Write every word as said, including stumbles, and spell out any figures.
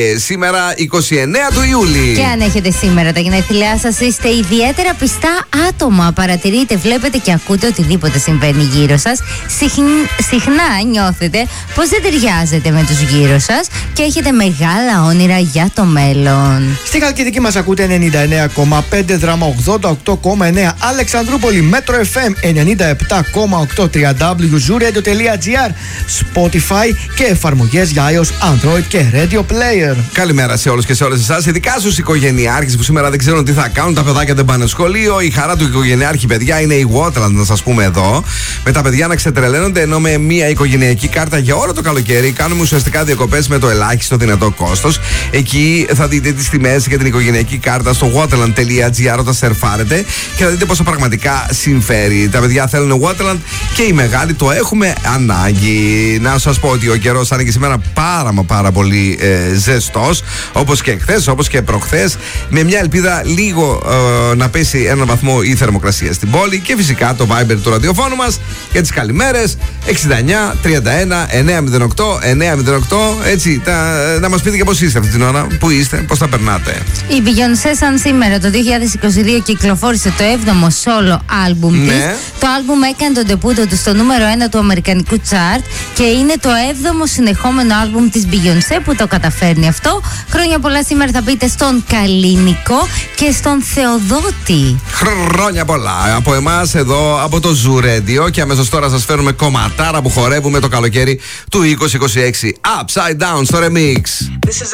Σήμερα είκοσι εννέα του Ιούλη. Και αν έχετε σήμερα τα γενέθλιά σας, είστε ιδιαίτερα πιστά άτομα. Παρατηρείτε, βλέπετε και ακούτε οτιδήποτε συμβαίνει γύρω σας. Συχνά νιώθετε πως δεν ταιριάζετε με τους γύρω σας και έχετε μεγάλα όνειρα για το μέλλον. Στη Χαλκιδική μας ακούτε ενενήντα εννέα κόμμα πέντε, Δράμα ογδόντα οκτώ κόμμα εννέα, Αλεξανδρούπολη Μέτρο εφ εμ ενενήντα επτά κόμμα οκτώ, double-u double-u double-u τελεία zooradio τελεία gr, Spotify και εφαρμογές για iOS, Android και Radio Player. Καλημέρα σε όλους και σε όλες εσάς. Ειδικά στους οικογενειάρχες που σήμερα δεν ξέρουν τι θα κάνουν. Τα παιδάκια δεν πάνε σχολείο. Η χαρά του οικογενειάρχη, παιδιά, είναι η Waterland, να σας πούμε εδώ. Με τα παιδιά να ξετρελαίνονται, ενώ με μια οικογενειακή κάρτα για όλο το καλοκαίρι κάνουμε ουσιαστικά διακοπές με το ελάχιστο δυνατό κόστος. Εκεί θα δείτε τις τιμές για την οικογενειακή κάρτα στο waterland τελεία gr όταν σερφάρετε και θα δείτε πόσο πραγματικά συμφέρει. Τα παιδιά θέλουν Waterland και οι μεγάλοι το έχουμε ανάγκη. Να σας πω ότι ο καιρός θα είναι και σήμερα πάρα μα πάρα πολύ ε, ζεστός, όπως και χθες, όπως και προχθές, με μια ελπίδα λίγο ε, να πέσει έναν βαθμό η θερμοκρασία στην πόλη. Και φυσικά το Viber του ραδιοφώνου μας για τις καλημέρες εξήντα εννέα τριάντα ένα εννιακόσια οκτώ εννιακόσια οκτώ. Έτσι, τα, να μας πείτε και πώς είστε αυτή την ώρα, πού είστε, πώς τα περνάτε. Η Beyoncé σαν σήμερα το δύο χιλιάδες είκοσι δύο κυκλοφόρησε το έβδομο solo άλμπουμ ναι. της. Το άλμπουμ έκανε τον ντεπούτο του στο νούμερο ένα του αμερικανικού chart και είναι το έβδομο συνεχόμενο άλμπουμ της Beyoncé που το καταφέρνει αυτό. Χρόνια πολλά σήμερα θα πείτε στον Καλίνικο και στον Θεοδότη. Χρόνια πολλά από εμάς εδώ από το Zoo Radio. Και αμέσως τώρα σας φέρουμε κομματάρα που χορεύουμε το καλοκαίρι του είκοσι είκοσι έξι. Upside Down στο Remix.